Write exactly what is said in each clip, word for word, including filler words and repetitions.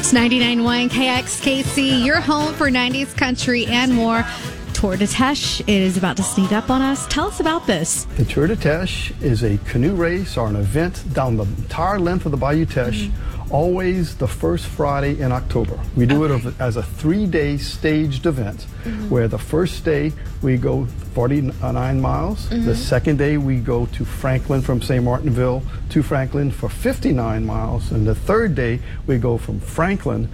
It's ninety-nine point one K X K C, your home for nineties country and more. Tour de Teche is about to sneak up on us. Tell us about this. The Tour de Teche is a canoe race or an event down the entire length of the Bayou Teche, mm-hmm. always the first Friday in October. We do okay. it as a three-day staged event, mm-hmm. where the first day we go forty-nine miles. Mm-hmm. The second day we go to Franklin from Saint Martinville to Franklin for fifty-nine miles. And the third day we go from Franklin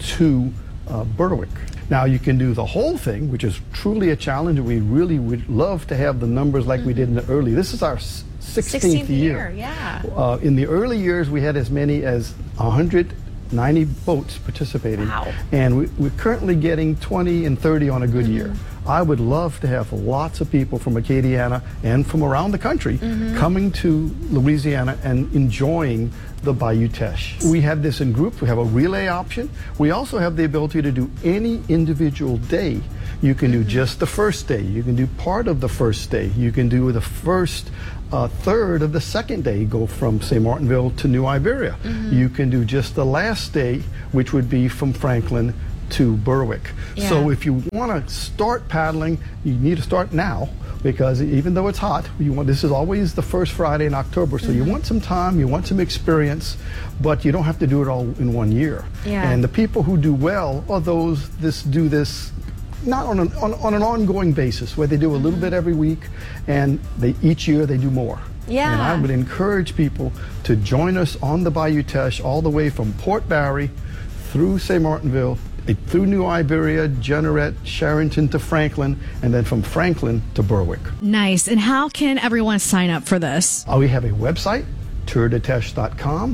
to uh, Berwick. Now you can do the whole thing, which is truly a challenge. We really would love to have the numbers like mm-hmm. we did in the early. This is our sixteenth, sixteenth year. year. Yeah. Uh, in the early years, we had as many as one hundred ninety boats participating. Wow. And we, we're currently getting twenty and thirty on a good mm-hmm. year. I would love to have lots of people from Acadiana and from around the country mm-hmm. coming to Louisiana and enjoying the Bayou Teche. We have this in groups. We have a relay option. We also have the ability to do any individual day. You can do just the first day. You can do part of the first day. You can do the first uh, third of the second day, go from Saint Martinville to New Iberia. Mm-hmm. You can do just the last day, which would be from Franklin to Berwick. Yeah. So if you want to start paddling, you need to start now, because even though it's hot, you want, this is always the first Friday in October, so mm-hmm. you want some time, you want some experience, but you don't have to do it all in one year. Yeah. And the people who do well are those this do this not on an, on, on an ongoing basis, where they do a little mm-hmm. bit every week, and they each year they do more. Yeah. And I would encourage people to join us on the Bayou Teche all the way from Port Barre through Saint Martinville, through New Iberia, Jeanerette, Charenton to Franklin, and then from Franklin to Berwick. Nice. And how can everyone sign up for this? Uh, we have a website, tour de teche dot com.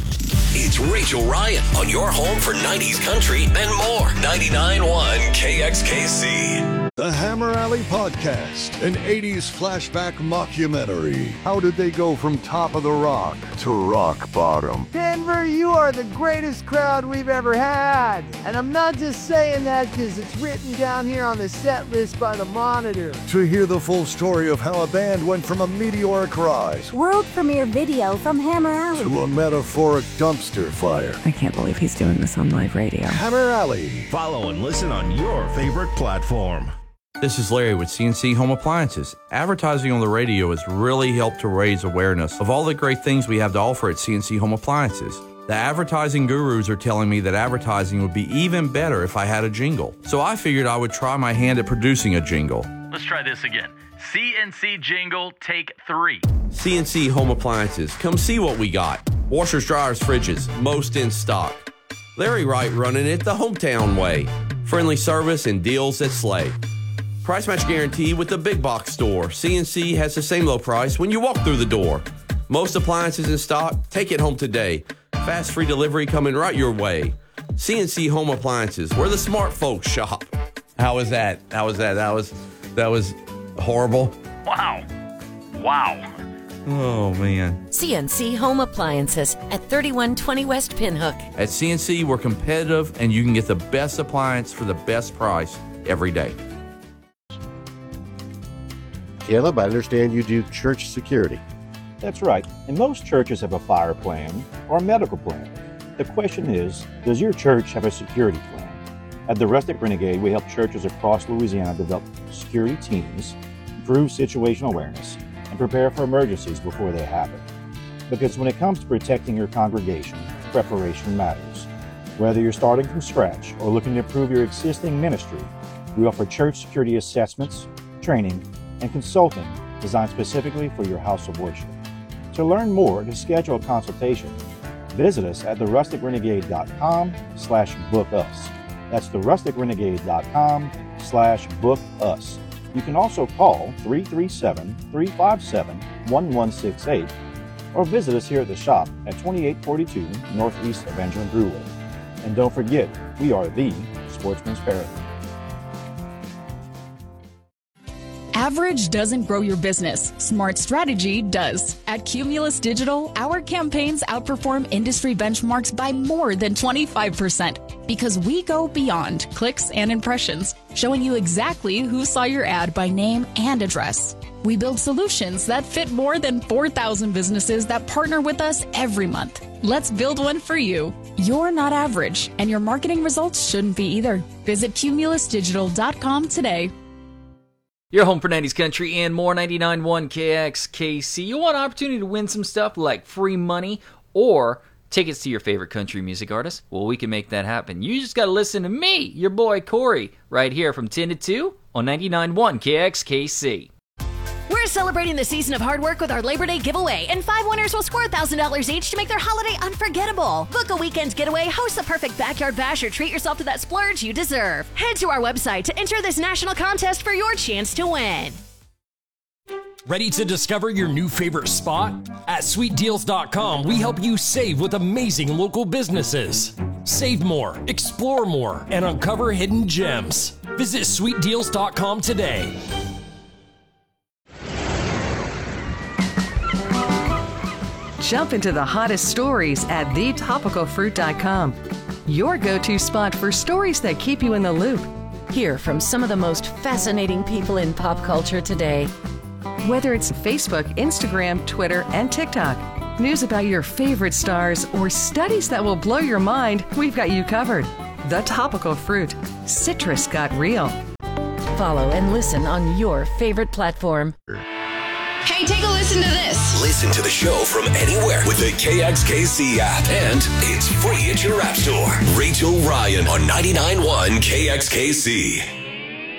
It's Rachel Ryan on your home for nineties country and more. ninety-nine point one K X K C. The Hammer Alley Podcast, an eighties flashback mockumentary. How did they go from top of the rock to rock bottom? Denver, you are the greatest crowd we've ever had. And I'm not just saying that because it's written down here on the set list by the Monitor. To hear the full story of how a band went from a meteoric rise, world premiere video from Hammer Alley, to a metaphoric dumpster fire. I can't believe he's doing this on live radio. Hammer Alley. Follow and listen on your favorite platform. This is Larry with C N C Home Appliances. Advertising on the radio has really helped to raise awareness of all the great things we have to offer at C N C Home Appliances. The advertising gurus are telling me that advertising would be even better if I had a jingle. So I figured I would try my hand at producing a jingle. Let's try this again. C N C jingle, take three. C N C Home Appliances. Come see what we got. Washers, dryers, fridges, most in stock. Larry Wright running it the hometown way. Friendly service and deals that slay. Price match guarantee with the big box store. C N C has the same low price when you walk through the door. Most appliances in stock, take it home today. Fast free delivery coming right your way. C N C Home Appliances, where the smart folks shop. How was that? How was that? That was that was horrible. Wow. Wow. Oh, man. C N C Home Appliances at thirty-one twenty West Pinhook. At C N C, we're competitive, and you can get the best appliance for the best price every day. Caleb, I understand you do church security. That's right, and most churches have a fire plan or a medical plan. The question is, does your church have a security plan? At the Rustic Renegade, we help churches across Louisiana develop security teams, improve situational awareness, and prepare for emergencies before they happen. Because when it comes to protecting your congregation, preparation matters. Whether you're starting from scratch or looking to improve your existing ministry, we offer church security assessments, training, and consulting designed specifically for your house of worship. To learn more, to schedule a consultation, visit us at the rustic renegade dot com slash book us. That's the rustic renegade dot com slash book us. You can also call three three seven, three five seven, one one six eight or visit us here at the shop at twenty-eight forty-two Northeast Evangeline Brewway. And don't forget, we are the Sportsman's Paradise. Average doesn't grow your business. Smart strategy does. At Cumulus Digital, our campaigns outperform industry benchmarks by more than twenty-five percent because we go beyond clicks and impressions, showing you exactly who saw your ad by name and address. We build solutions that fit more than four thousand businesses that partner with us every month. Let's build one for you. You're not average, and your marketing results shouldn't be either. Visit cumulus digital dot com today. Your home for nineties country and more, ninety-nine point one K X K C. You want an opportunity to win some stuff like free money or tickets to your favorite country music artist? Well, we can make that happen. You just got to listen to me, your boy Corey, right here from ten to two on ninety-nine point one K X K C. We're celebrating the season of hard work with our Labor Day giveaway, and five winners will score one thousand dollars each to make their holiday unforgettable. Book a weekend getaway, host the perfect backyard bash, or treat yourself to that splurge you deserve. Head to our website to enter this national contest for your chance to win. Ready to discover your new favorite spot? At sweet deals dot com, we help you save with amazing local businesses. Save more, explore more, and uncover hidden gems. Visit sweet deals dot com today. Jump into the hottest stories at the topical fruit dot com. Your go-to spot for stories that keep you in the loop. Hear from some of the most fascinating people in pop culture today. Whether it's Facebook, Instagram, Twitter, and TikTok, news about your favorite stars, or studies that will blow your mind, we've got you covered. The Topical Fruit. Citrus got real. Follow and listen on your favorite platform. Hey, take a listen to this. Listen to the show from anywhere with the K X K C app. And it's free at your app store. Rachel Ryan on ninety-nine point one K X K C.